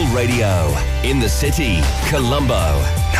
Radio. In the city, Colombo,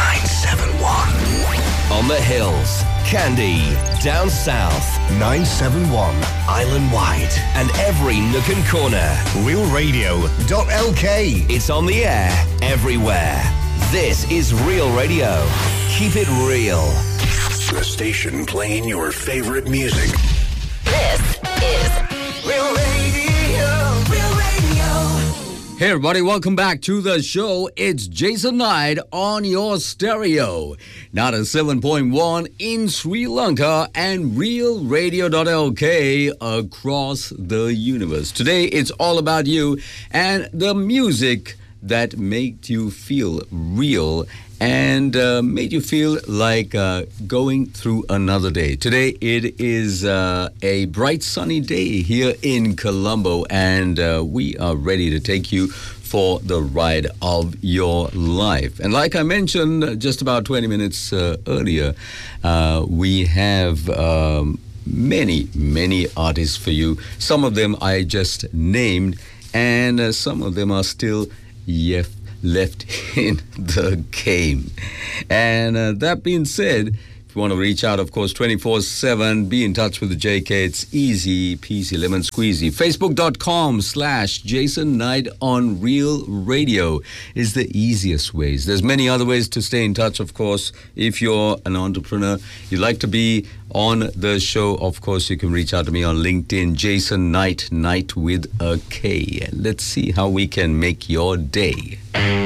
971. On the hills, Kandy. Down south, 971. Island wide. And every nook and corner. realradio.lk. It's on the air everywhere. This is Real Radio. Keep it real. The station playing your favorite music. This is Real Radio. Real Radio. Hey everybody, welcome back to the show. It's Jason Knight on your stereo. 97.1 in Sri Lanka and realradio.lk across the universe. Today it's all about you and the music that made you feel real and made you feel like going through another day. Today it is a bright sunny day here in Colombo, and we are ready to take you for the ride of your life. And like I mentioned just about 20 minutes earlier, we have many artists for you. Some of them I just named, and some of them are still left in the game. And that being said, if you want to reach out, of course, 24/7, be in touch with the JK. It's easy peasy lemon squeezy. Facebook.com/Jason Knight on Real Radio is the easiest ways. There's many other ways to stay in touch, of course. If you're an entrepreneur, you'd like to be on the show, of course, you can reach out to me on LinkedIn, Jason Knight, Knight with a K. Let's see how we can make your day.